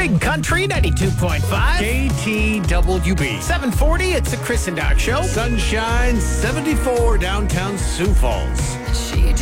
Big Country 92.5. KTWB. 740, it's the Chris and Doc Show. Sunshine 74, downtown Sioux Falls.